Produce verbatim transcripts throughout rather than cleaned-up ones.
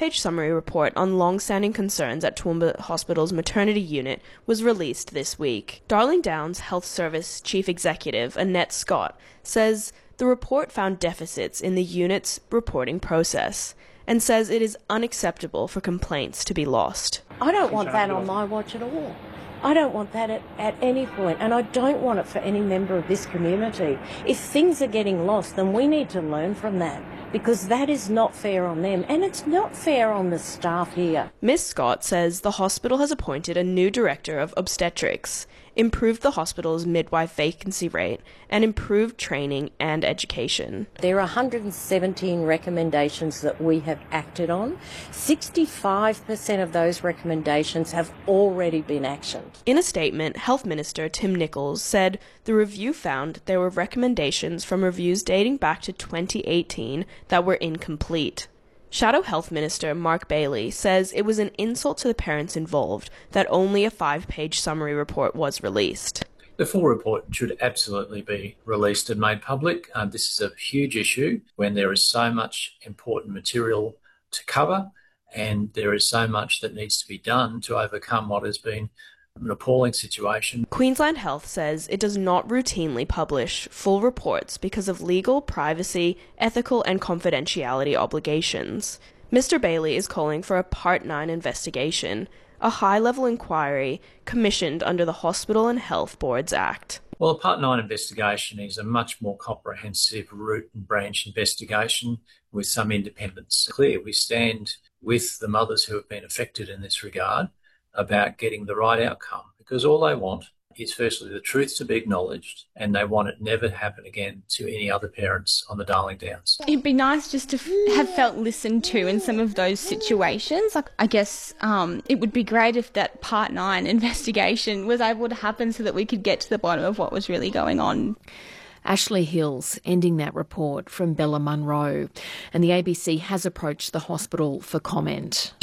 five-page summary report on long-standing concerns at Toowoomba Hospital's maternity unit was released this week. Darling Downs Health Service Chief Executive Annette Scott says the report found deficits in the unit's reporting process and says it is unacceptable for complaints to be lost. I don't want that on my watch at all. I don't want that at, at any point, and I don't want it for any member of this community. If things are getting lost, then we need to learn from that, because that is not fair on them, and it's not fair on the staff here. Miz Scott says the hospital has appointed a new director of obstetrics, improved the hospital's midwife vacancy rate, and improved training and education. There are one hundred seventeen recommendations that we have acted on. sixty-five percent of those recommendations have already been actioned. In a statement, Health Minister Tim Nicholls said the review found there were recommendations from reviews dating back to twenty eighteen that were incomplete. Shadow Health Minister Mark Bailey says it was an insult to the parents involved that only a five-page summary report was released. The full report should absolutely be released and made public. Um, this is a huge issue when there is so much important material to cover and there is so much that needs to be done to overcome what has been an appalling situation. Queensland Health says it does not routinely publish full reports because of legal, privacy, ethical and confidentiality obligations. Mister Bailey is calling for a Part nine investigation, a high-level inquiry commissioned under the Hospital and Health Boards Act. Well, a Part nine investigation is a much more comprehensive root and branch investigation with some independence. Clear, we stand with the mothers who have been affected in this regard about getting the right outcome, because all they want is firstly the truth to be acknowledged, and they want it never to happen again to any other parents on the Darling Downs. It'd be nice just to f- have felt listened to in some of those situations. Like, I guess um, it would be great if that Part nine investigation was able to happen so that we could get to the bottom of what was really going on. Ashley Hills ending that report from Bella Munro. And the A B C has approached the hospital for comment.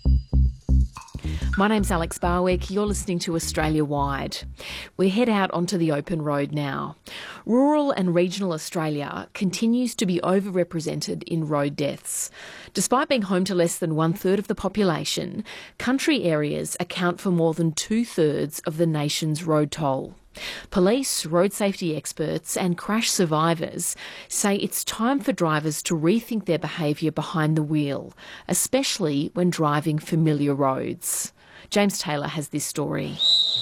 My name's Alex Barwick. You're listening to Australia Wide. We head out onto the open road now. Rural and regional Australia continues to be overrepresented in road deaths. Despite being home to less than one-third of the population, country areas account for more than two-thirds of the nation's road toll. Police, road safety experts and crash survivors say it's time for drivers to rethink their behaviour behind the wheel, especially when driving familiar roads. James Taylor has this story.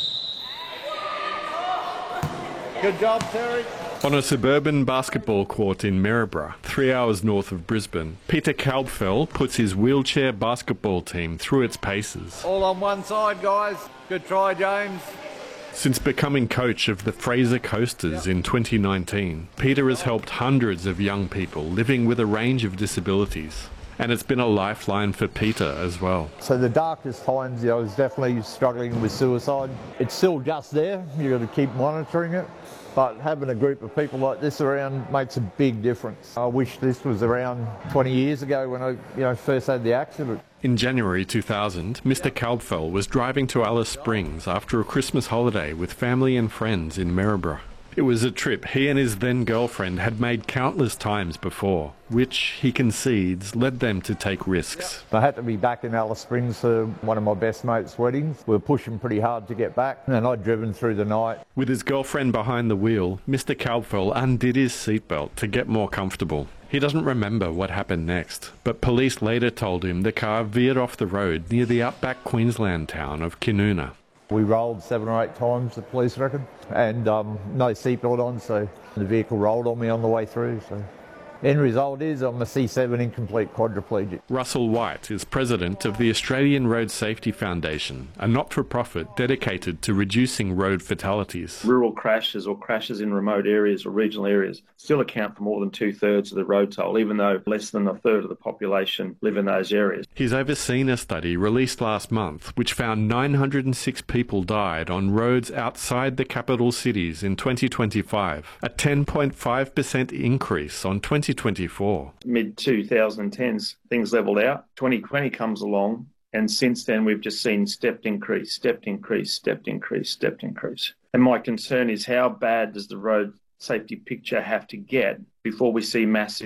Good job, Terry. On a suburban basketball court in Maryborough, three hours north of Brisbane, Peter Kalbfell puts his wheelchair basketball team through its paces. All on one side, guys. Good try, James. Since becoming coach of the Fraser Coasters in twenty nineteen, Peter has helped hundreds of young people living with a range of disabilities. And it's been a lifeline for Peter as well. So the darkest times, you know, I was definitely struggling with suicide. It's still just there. You've got to keep monitoring it. But having a group of people like this around makes a big difference. I wish this was around twenty years ago when I, you know, first had the accident. In January two thousand, Mister Kalbfell was driving to Alice Springs after a Christmas holiday with family and friends in Maryborough. It was a trip he and his then-girlfriend had made countless times before, which, he concedes, led them to take risks. I had to be back in Alice Springs for one of my best mates' weddings. We were pushing pretty hard to get back, and I'd driven through the night. With his girlfriend behind the wheel, Mister Kalbfell undid his seatbelt to get more comfortable. He doesn't remember what happened next, but police later told him the car veered off the road near the outback Queensland town of Kinoona. We rolled seven or eight times, the police reckon, and um, no seatbelt on, so the vehicle rolled on me on the way through. So end result is I'm a C seven incomplete quadriplegic. Russell White is president of the Australian Road Safety Foundation, a not-for-profit dedicated to reducing road fatalities. Rural crashes or crashes in remote areas or regional areas still account for more than two-thirds of the road toll, even though less than a third of the population live in those areas. He's overseen a study released last month which found nine hundred six people died on roads outside the capital cities in twenty twenty-five, a ten point five percent increase on twenty twenty-four. mid twenty tens, things levelled out. twenty twenty comes along, and since then we've just seen stepped increase, stepped increase, stepped increase, stepped increase. And my concern is how bad does the road safety picture have to get before we see massive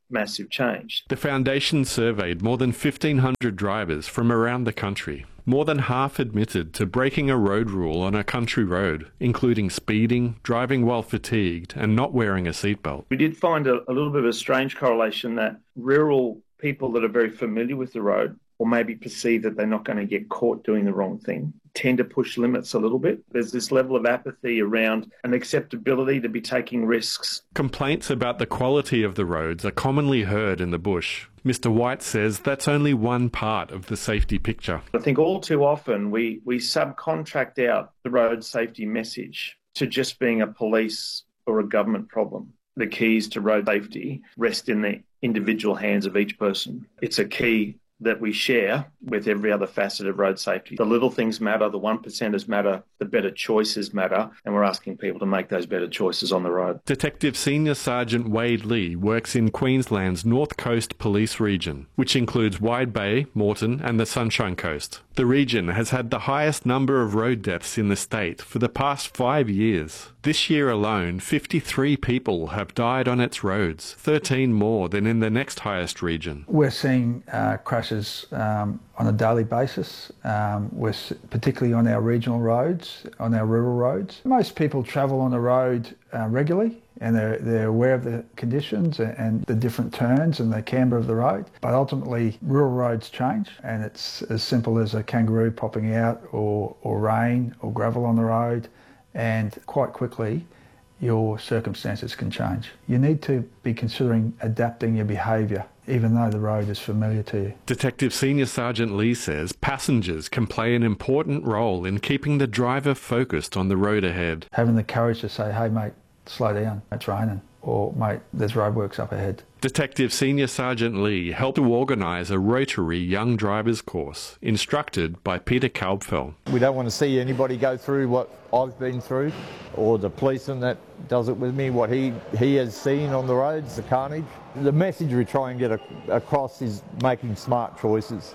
massive change. The foundation surveyed more than fifteen hundred drivers from around the country. More than half admitted to breaking a road rule on a country road, including speeding, driving while fatigued, and not wearing a seatbelt. We did find a, a little bit of a strange correlation that rural people that are very familiar with the road, or maybe perceive that they're not going to get caught doing the wrong thing, tend to push limits a little bit. There's this level of apathy around an acceptability to be taking risks. Complaints about the quality of the roads are commonly heard in the bush. Mister White says that's only one part of the safety picture. I think all too often we, we subcontract out the road safety message to just being a police or a government problem. The keys to road safety rest in the individual hands of each person. It's a key that we share with every other facet of road safety. The little things matter, the one percenters matter, the better choices matter, and we're asking people to make those better choices on the road. Detective Senior Sergeant Wade Lee works in Queensland's North Coast Police Region, which includes Wide Bay, Moreton and the Sunshine Coast. The region has had the highest number of road deaths in the state for the past five years. This year alone, fifty-three people have died on its roads, thirteen more than in the next highest region. We're seeing uh, crashes um, on a daily basis, um, we're particularly on our regional roads, on our rural roads. Most people travel on the road uh, regularly, and they're, they're aware of the conditions and the different turns and the camber of the road. But ultimately, rural roads change, and it's as simple as a kangaroo popping out, or, or rain or gravel on the road, and quite quickly your circumstances can change. You need to be considering adapting your behaviour, even though the road is familiar to you. Detective Senior Sergeant Lee says passengers can play an important role in keeping the driver focused on the road ahead. Having the courage to say, hey mate, slow down, it's raining, or mate, there's roadworks up ahead. Detective Senior Sergeant Lee helped to organise a Rotary Young Drivers course, instructed by Peter Kalbfell. We don't want to see anybody go through what I've been through, or the policeman that does it with me, what he, he has seen on the roads, the carnage. The message we try and get a, across is making smart choices,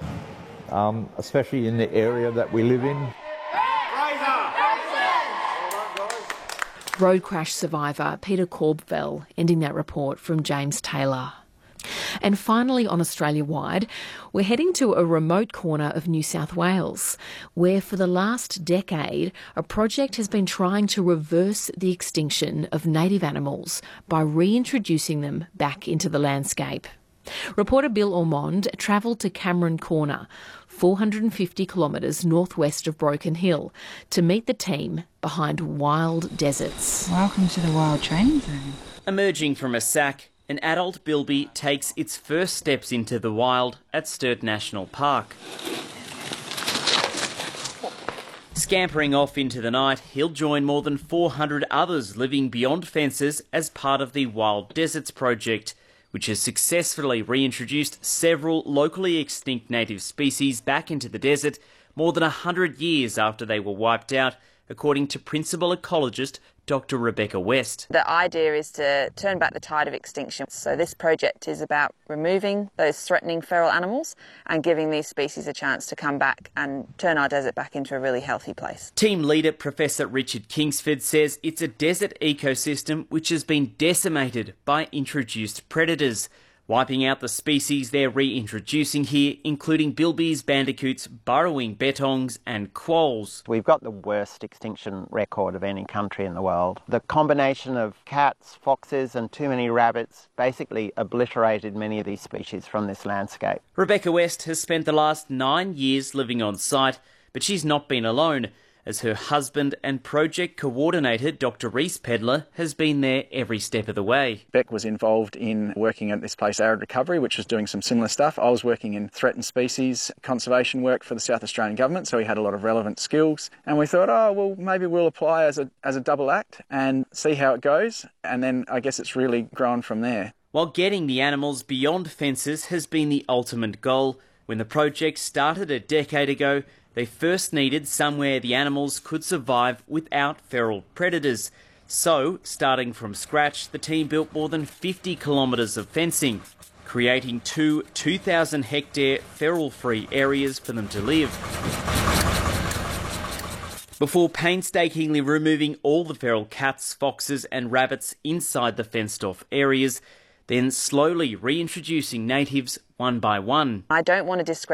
um, especially in the area that we live in. Road crash survivor Peter Kalbfell ending that report from James Taylor. And finally, on Australia-wide, we're heading to a remote corner of New South Wales, where for the last decade, a project has been trying to reverse the extinction of native animals by reintroducing them back into the landscape. Reporter Bill Ormond travelled to Cameron Corner, four hundred fifty kilometres northwest of Broken Hill, to meet the team behind Wild Deserts. Welcome to the Wild Training Zone. Emerging from a sack, an adult bilby takes its first steps into the wild at Sturt National Park. Scampering off into the night, he'll join more than four hundred others living beyond fences as part of the Wild Deserts project, which has successfully reintroduced several locally extinct native species back into the desert more than one hundred years after they were wiped out, according to principal ecologist Doctor Rebecca West. The idea is to turn back the tide of extinction. So this project is about removing those threatening feral animals and giving these species a chance to come back and turn our desert back into a really healthy place. Team leader Professor Richard Kingsford says it's a desert ecosystem which has been decimated by introduced predators, wiping out the species they're reintroducing here, including bilbies, bandicoots, burrowing bettongs and quolls. We've got the worst extinction record of any country in the world. The combination of cats, foxes and too many rabbits basically obliterated many of these species from this landscape. Rebecca West has spent the last nine years living on site, but she's not been alone, as her husband and project coordinator, Doctor Reese Pedler, has been there every step of the way. Beck was involved in working at this place, Arid Recovery, which was doing some similar stuff. I was working in threatened species conservation work for the South Australian Government, so he had a lot of relevant skills. And we thought, oh, well, maybe we'll apply as a, as a double act and see how it goes. And then I guess it's really grown from there. While getting the animals beyond fences has been the ultimate goal, when the project started a decade ago, they first needed somewhere the animals could survive without feral predators. So, starting from scratch, the team built more than fifty kilometres of fencing, creating two two thousand hectare feral-free areas for them to live. Before painstakingly removing all the feral cats, foxes and rabbits inside the fenced-off areas, then slowly reintroducing natives one by one. I don't want to discredit